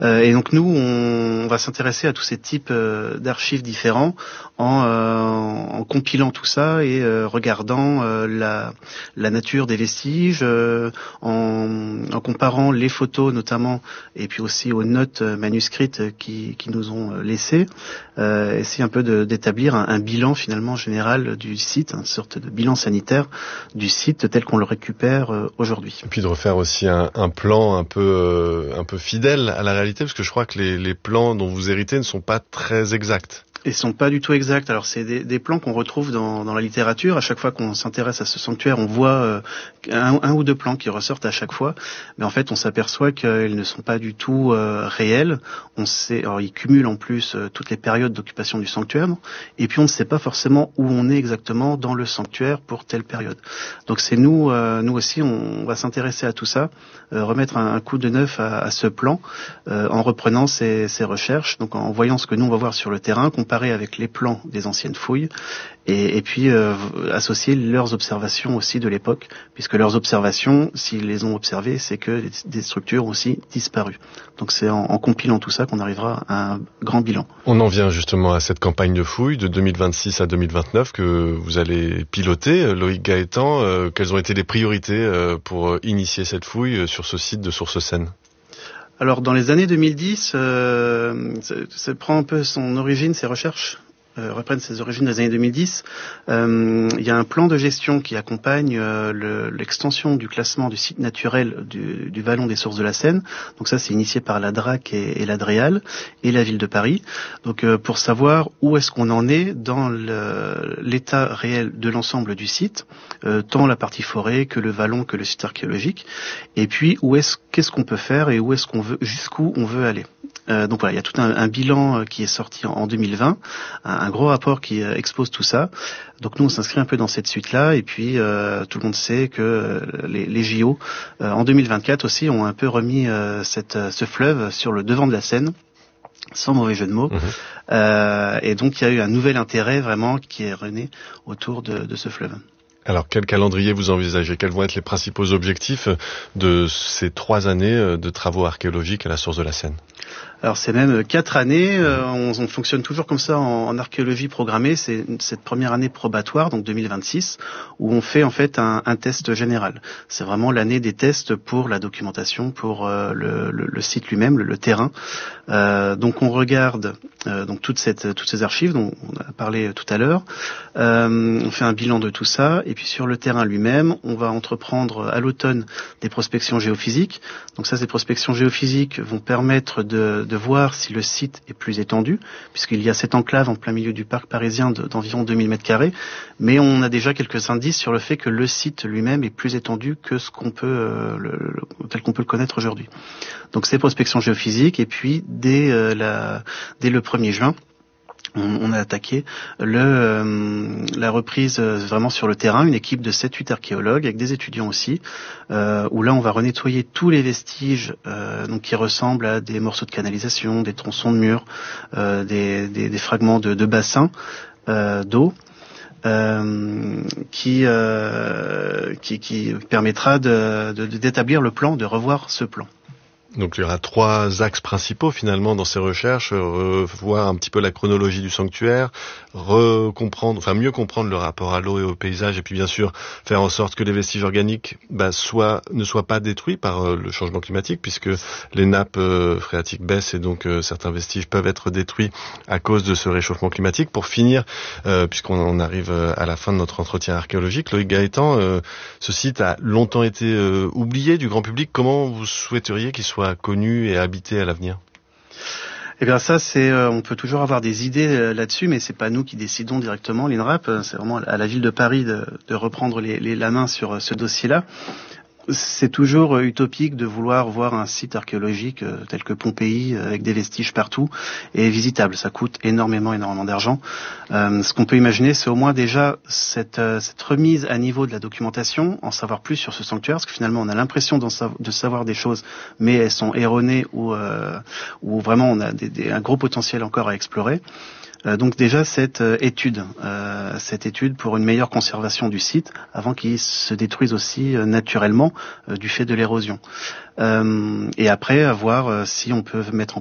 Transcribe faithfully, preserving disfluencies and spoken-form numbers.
Euh, et donc nous, on, on va s'intéresser à tous ces types euh, d'archives différents en, euh, en compilant tout ça et euh, regardant euh, la, la nature des vestiges, euh, en, en comparant les photos notamment, et puis aussi aux notes manuscrites qui, qui nous ont laissées, euh, essayer un peu de, d'établir un, un bilan finalement général du site, une sorte de bilan sanitaire du site tel qu'on le récupère euh, aujourd'hui. Et puis de refaire aussi un, un plan un peu, euh, un peu fidèle à la réalité, parce que je crois que les, les plans dont vous héritez ne sont pas très exacts. Ils sont pas du tout exacts. Alors c'est des, des plans qu'on retrouve dans, dans la littérature. À chaque fois qu'on s'intéresse à ce sanctuaire, on voit euh, un, un ou deux plans qui ressortent à chaque fois. Mais en fait, on s'aperçoit qu'ils ne sont pas du tout euh, réels. On sait, alors ils cumulent en plus euh, toutes les périodes d'occupation du sanctuaire. Et puis on ne sait pas forcément où on est exactement dans le sanctuaire pour telle période. Donc c'est nous, euh, nous aussi, on, on va s'intéresser à tout ça, euh, remettre un, un coup de neuf à, à ce plan, euh, en reprenant ces, ces recherches, donc en voyant ce que nous on va voir sur le terrain, comparer avec les plans des anciennes fouilles et, et puis euh, associer leurs observations aussi de l'époque, puisque leurs observations, s'ils les ont observées, c'est que des structures ont aussi disparu. Donc c'est en, en compilant tout ça qu'on arrivera à un grand bilan. On en vient justement à cette campagne de fouilles de deux mille vingt-six à deux mille vingt-neuf que vous allez piloter. Loïc Gaëtan, euh, quelles ont été les priorités euh, pour initier cette fouille sur ce site de Sources-Seine ? Alors dans les années deux mille dix, euh, ça, ça prend un peu son origine, ces recherches euh, reprennent ses origines des années deux mille dix. Euh, il y a un plan de gestion qui accompagne euh, le, l'extension du classement du site naturel du, du Vallon des Sources de la Seine. Donc ça, c'est initié par la D R A C et, et l'Adréal et la ville de Paris. Donc euh, pour savoir où est-ce qu'on en est dans le, l'état réel de l'ensemble du site, euh, tant la partie forêt que le vallon que le site archéologique, et puis où est-ce qu'est-ce qu'on peut faire et où est-ce qu'on veut, jusqu'où on veut aller. Euh, donc voilà, il y a tout un, un bilan qui est sorti en, en deux mille vingt, un, un gros rapport qui euh, expose tout ça. Donc nous on s'inscrit un peu dans cette suite-là, et puis euh, tout le monde sait que euh, les, les J O euh, en deux mille vingt-quatre aussi ont un peu remis euh, cette, ce fleuve sur le devant de la scène, sans mauvais jeu de mots. Mmh. Euh, et donc il y a eu un nouvel intérêt vraiment qui est rené autour de, de ce fleuve. Alors, quel calendrier vous envisagez ? Quels vont être les principaux objectifs de ces trois années de travaux archéologiques à la source de la Seine ? Alors c'est même quatre années, euh, on, on fonctionne toujours comme ça en, en archéologie programmée, c'est cette première année probatoire, donc deux mille vingt-six, où on fait en fait un, un test général. C'est vraiment l'année des tests pour la documentation, pour euh, le, le, le site lui-même, le, le terrain. Euh, donc on regarde euh, donc toute cette, toutes ces archives dont on a parlé tout à l'heure, euh, on fait un bilan de tout ça, et puis sur le terrain lui-même, on va entreprendre à l'automne des prospections géophysiques. Donc ça, ces prospections géophysiques vont permettre de de voir si le site est plus étendu, puisqu'il y a cette enclave en plein milieu du parc parisien de, d'environ deux mille mètres carrés, mais on a déjà quelques indices sur le fait que le site lui-même est plus étendu que ce qu'on peut, euh, le, le, tel qu'on peut le connaître aujourd'hui. Donc c'est prospection géophysique, et puis dès, euh, la, dès le premier juin, On, on a attaqué le, euh, la reprise euh, vraiment sur le terrain, une équipe de sept huit archéologues avec des étudiants aussi, euh, où là on va renettoyer tous les vestiges euh, donc qui ressemblent à des morceaux de canalisation, des tronçons de murs, euh, des, des, des fragments de, de bassins euh, d'eau. Euh, qui, euh, qui qui permettra de, de, d'établir le plan, de revoir ce plan. Donc il y aura trois axes principaux finalement dans ces recherches: revoir un petit peu la chronologie du sanctuaire, recomprendre, enfin mieux comprendre le rapport à l'eau et au paysage, et puis bien sûr faire en sorte que les vestiges organiques bah, soient, ne soient pas détruits par euh, le changement climatique, puisque les nappes euh, phréatiques baissent et donc euh, certains vestiges peuvent être détruits à cause de ce réchauffement climatique. Pour finir, euh, puisqu'on on arrive à la fin de notre entretien archéologique, Loïc Gaëtan, euh, ce site a longtemps été euh, oublié du grand public. Comment vous souhaiteriez qu'il soit connu et habité à l'avenir? Eh bien ça, c'est, euh, on peut toujours avoir des idées euh, là-dessus, mais c'est pas nous qui décidons directement, l'INRAP. C'est vraiment à la ville de Paris de, de reprendre les, les, la main sur euh, ce dossier-là. C'est toujours euh, utopique de vouloir voir un site archéologique euh, tel que Pompéi, euh, avec des vestiges partout, et visitable. Ça coûte énormément, énormément d'argent. Euh, ce qu'on peut imaginer, c'est au moins déjà cette, euh, cette remise à niveau de la documentation, en savoir plus sur ce sanctuaire, parce que finalement on a l'impression sa- de savoir des choses, mais elles sont erronées ou, euh, ou vraiment on a des, des, un gros potentiel encore à explorer. Euh, donc déjà cette euh, étude, euh, cette étude pour une meilleure conservation du site avant qu'il se détruise aussi euh, naturellement euh, du fait de l'érosion. Euh, et après, à voir euh, si on peut mettre en